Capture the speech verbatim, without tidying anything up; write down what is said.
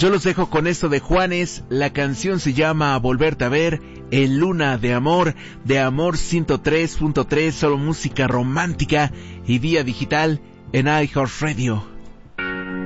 Yo los dejo con esto de Juanes. La canción se llama Volverte a ver, en Luna de Amor, de Amor ciento tres punto tres, solo música romántica y vía digital en iHeartRadio.